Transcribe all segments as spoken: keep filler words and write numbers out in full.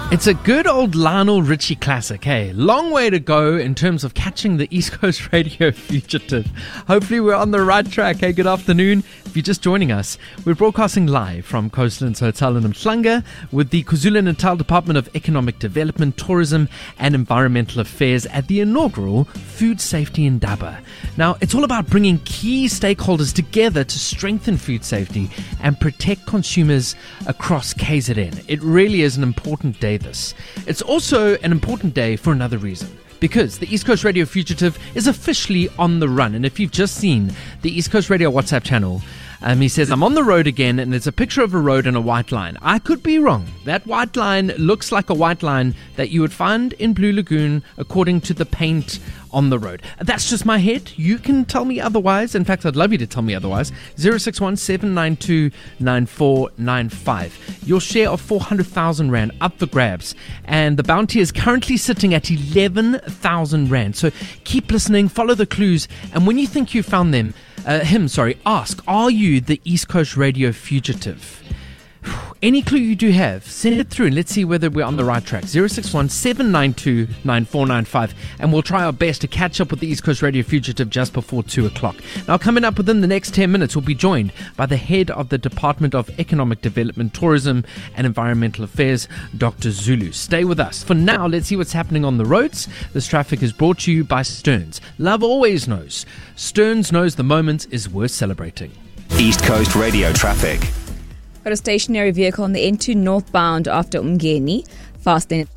It's a good old Lionel Richie classic, hey. Long way to go in terms of catching the East Coast Radio fugitive. Hopefully we're on the right track. Hey, good afternoon. If you're just joining us, we're broadcasting live from Coastlands Hotel in Umhlanga with the KwaZulu-Natal Department of Economic Development, Tourism and Environmental Affairs at the inaugural Food Safety Indaba. Now, it's all about bringing key stakeholders together to strengthen food safety and protect consumers across K Z N. It really is an important day this. It's also an important day for another reason, because the East Coast Radio fugitive is officially on the run. And if you've just seen the East Coast Radio WhatsApp channel, um, he says, I'm on the road again, and it's a picture of a road and a white line. I could be wrong. That white line looks like a white line that you would find in Blue Lagoon according to the paint on the road. That's just my head. You can tell me otherwise. In fact, I'd love you to tell me otherwise. zero six one, seven nine two, nine four nine five. Your share of four hundred thousand rand up for grabs. And the bounty is currently sitting at eleven thousand rand. So keep listening, follow the clues. And when you think you found them, uh, him, sorry, ask, are you the East Coast Radio fugitive? Any clue you do have, send it through and let's see whether we're on the right track. zero six one, seven nine two, nine four nine five. And we'll try our best to catch up with the East Coast Radio fugitive just before two o'clock. Now, coming up within the next ten minutes, we'll be joined by the head of the Department of Economic Development, Tourism and Environmental Affairs, Doctor Zulu. Stay with us. For now, let's see what's happening on the roads. This traffic is brought to you by Stearns. Love always knows. Stearns knows the moment is worth celebrating. East Coast Radio traffic. Got a stationary vehicle on the N two northbound after Umgeni. Fast lane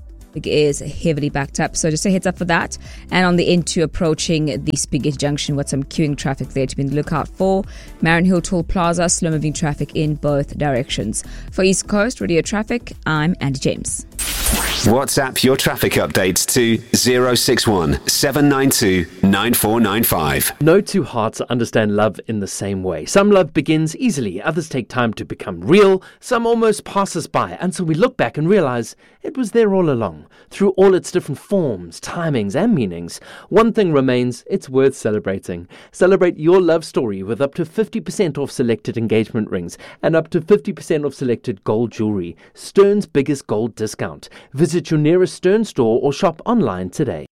is heavily backed up, so just a heads up for that. And on the N two approaching the Spaghetti Junction with some queuing traffic there to be on the lookout for. Marion Hill Toll Plaza, slow moving traffic in both directions. For East Coast Radio traffic, I'm Andy James. WhatsApp your traffic updates to zero six one, seven nine two, nine four nine five. No two hearts understand love in the same way. Some love begins easily, others take time to become real, some almost pass us by until we look back and realize it was there all along. Through all its different forms, timings and meanings, one thing remains, it's worth celebrating. Celebrate your love story with up to fifty percent off selected engagement rings and up to fifty percent off selected gold jewelry. Stearns' biggest gold discount. Visit your nearest Stearns store or shop online today.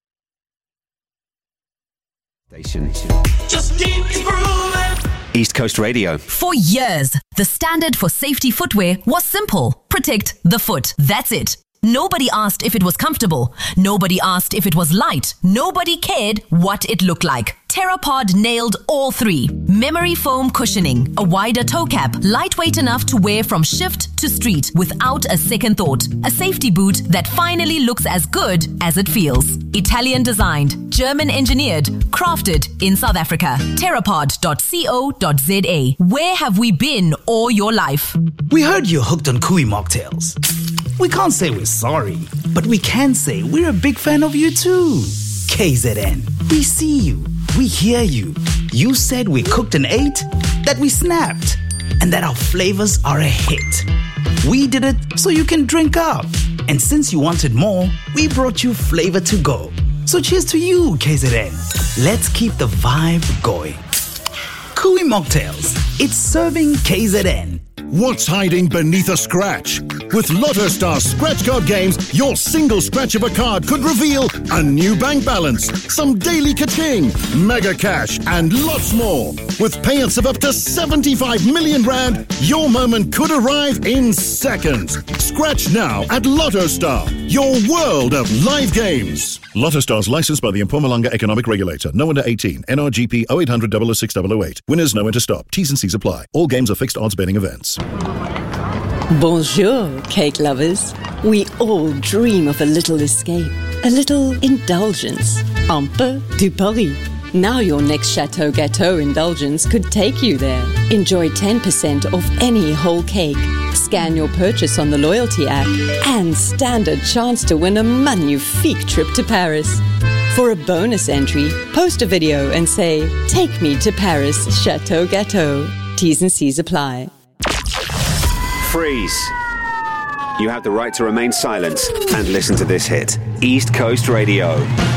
Station. Just keep improving. East Coast Radio. For years, the standard for safety footwear was simple. Protect the foot. That's it. Nobody asked if it was comfortable. Nobody asked if it was light. Nobody cared what it looked like. Terrapod nailed all three. Memory foam cushioning, a wider toe cap, lightweight enough to wear from shift to street without a second thought. A safety boot that finally looks as good as it feels. Italian designed, German engineered, crafted in South Africa. terrapod dot co dot za. Where have we been all your life? We heard you're hooked on Kui mocktails. We can't say we're sorry, but we can say we're a big fan of you too. K Z N, we see you, we hear you. You said we cooked and ate, that we snapped, and that our flavors are a hit. We did it so you can drink up. And since you wanted more, we brought you flavor to go. So cheers to you, K Z N. Let's keep the vibe going. Kui Mocktails, it's serving K Z N. What's hiding beneath a scratch? With Lotto Star Scratch Card games, your single scratch of a card could reveal a new bank balance, some daily ka-ching, mega cash, and lots more. With payouts of up to seventy-five million rand, your moment could arrive in seconds. Scratch now at Lotto Star, your world of live games. Lotto Star's licensed by the Mpumalanga Economic Regulator. No under eighteen. N R G P oh eight hundred, oh oh six, oh oh eight. Winners know when to stop. T's and C's apply. All games are fixed odds betting events. Bonjour, cake lovers. We all dream of a little escape, a little indulgence. Un peu du Paris. Now your next Chateau Gâteau indulgence could take you there. Enjoy ten percent off any whole cake. Scan your purchase on the loyalty app and stand a chance to win a magnifique trip to Paris. For a bonus entry, post a video and say, "Take me to Paris, Chateau Gâteau." T's and C's apply. Freeze. You have the right to remain silent and listen to this hit. East Coast Radio.